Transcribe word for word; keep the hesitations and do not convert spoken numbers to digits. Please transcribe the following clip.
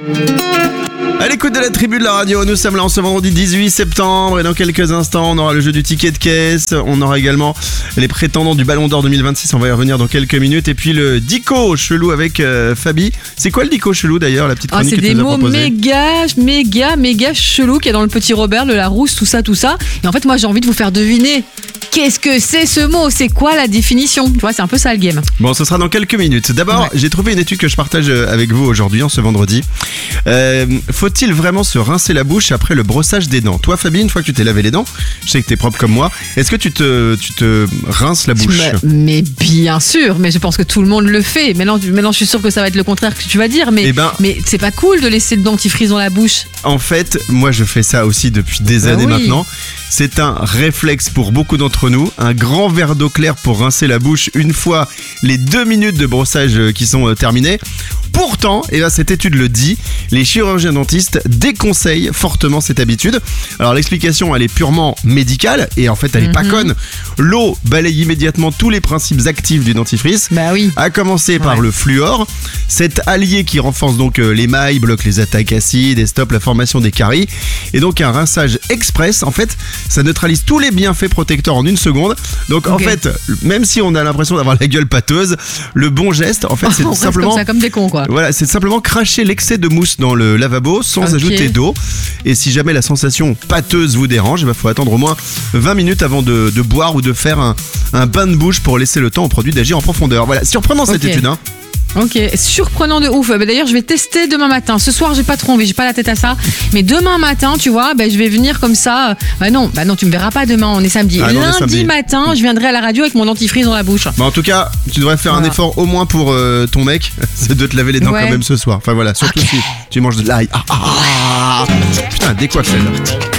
À l'écoute de la tribu de la radio, nous sommes là en ce vendredi dix-huit septembre et dans quelques instants on aura le jeu du ticket de caisse, on aura également les prétendants du Ballon d'Or deux mille vingt-six, on va y revenir dans quelques minutes, et puis le dico chelou avec euh, Fabi. C'est quoi le dico chelou d'ailleurs, la petite chronique oh, que tu nous as proposée? C'est des mots méga, méga, méga chelous qu'il y a dans le petit Robert, le Larousse, tout ça, tout ça. Et en fait moi j'ai envie de vous faire deviner. Qu'est-ce que c'est ce mot? C'est quoi la définition? Tu vois, c'est un peu ça le game. Bon, ce sera dans quelques minutes. D'abord, ouais. j'ai trouvé une étude que je partage avec vous aujourd'hui, en ce vendredi. Euh, faut-il vraiment se rincer la bouche après le brossage des dents? Toi, Fabi, une fois que tu t'es lavé les dents, je sais que t'es propre comme moi, est-ce que tu te, tu te rinces la bouche? mais, mais bien sûr, mais je pense que tout le monde le fait. Maintenant, maintenant, je suis sûr que ça va être le contraire que tu vas dire, mais, eh ben, mais c'est pas cool de laisser le dentifrice dans la bouche. En fait, moi, je fais ça aussi depuis des bah années oui. maintenant. C'est un réflexe pour beaucoup d'entre nous. Un grand verre d'eau claire pour rincer la bouche une fois les deux minutes de brossage qui sont terminées. Pourtant, et ben cette étude le dit, les chirurgiens dentistes déconseillent fortement cette habitude. Alors l'explication, elle est purement médicale et en fait elle est mm-hmm. pas conne. L'eau balaye immédiatement tous les principes actifs du dentifrice. Bah oui. À commencer par ouais. le fluor, cet allié qui renforce donc l'émail, bloque les attaques acides et stoppe la formation des caries. Et donc un rinçage express, en fait, ça neutralise tous les bienfaits protecteurs en une seconde. Donc okay. en fait, même si on a l'impression d'avoir la gueule pâteuse, le bon geste, en fait, c'est on simplement comme ça, comme des cons, quoi. Voilà, c'est simplement cracher l'excès de mousse dans le lavabo sans okay. ajouter d'eau. Et si jamais la sensation pâteuse vous dérange, il bah, faut attendre au moins vingt minutes avant de, de boire ou de faire un, un bain de bouche pour laisser le temps au produit d'agir en profondeur. Voilà, surprenant cette okay. étude, hein. Ok, surprenant de ouf. D'ailleurs, je vais tester demain matin. Ce soir, j'ai pas trop envie, j'ai pas la tête à ça. Mais demain matin, tu vois, bah, je vais venir comme ça. Bah non, bah non, tu me verras pas demain. On est samedi. Ah non, Lundi samedi. matin, je viendrai à la radio avec mon dentifrice dans la bouche. Bah en tout cas, tu devrais faire voilà. un effort au moins pour euh, ton mec, c'est de te laver les dents ouais. quand même ce soir. Enfin voilà, surtout okay. si tu manges de l'ail. Ah, ah, ah. Putain, décoiffe celle-là.